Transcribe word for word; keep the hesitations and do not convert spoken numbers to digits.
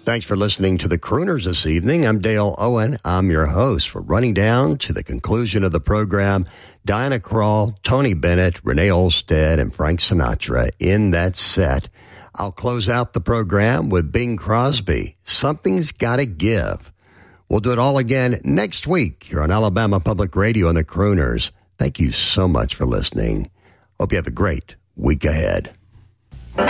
Thanks for listening to the Crooners this evening. I'm Dale Owen. I'm your host. We're running down to the conclusion of the program. Diana Krall, Tony Bennett, Renee Olstead, and Frank Sinatra in that set. I'll close out the program with Bing Crosby. Something's Gotta Give. We'll do it all again next week here on Alabama Public Radio and the Crooners. Thank you so much for listening. Hope you have a great week ahead.